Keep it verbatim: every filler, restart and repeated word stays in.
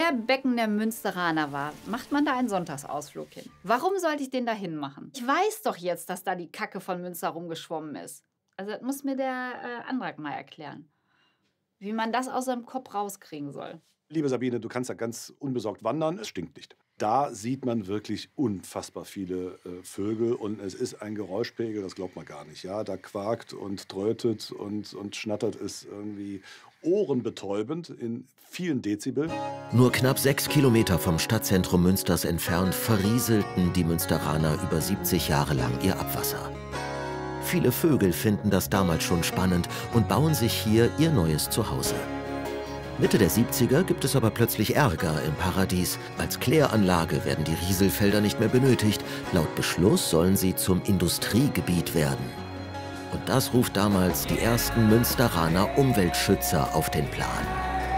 Meerbecken der Münsteraner war, macht man da einen Sonntagsausflug hin. Warum sollte ich den da hinmachen? Ich weiß doch jetzt, dass da die Kacke von Münster rumgeschwommen ist. Also das muss mir der äh, Andrak mal erklären, wie man das aus seinem Kopf rauskriegen soll. Liebe Sabine, du kannst da ganz unbesorgt wandern, es stinkt nicht. Da sieht man wirklich unfassbar viele äh, Vögel und es ist ein Geräuschpegel, das glaubt man gar nicht. Ja? Da quakt und trötet und, und schnattert es irgendwie ohrenbetäubend in vielen Dezibel. Nur knapp sechs Kilometer vom Stadtzentrum Münsters entfernt verrieselten die Münsteraner über siebzig Jahre lang ihr Abwasser. Viele Vögel finden das damals schon spannend und bauen sich hier ihr neues Zuhause. Mitte der siebziger gibt es aber plötzlich Ärger im Paradies. Als Kläranlage werden die Rieselfelder nicht mehr benötigt. Laut Beschluss sollen sie zum Industriegebiet werden. Und das ruft damals die ersten Münsteraner Umweltschützer auf den Plan.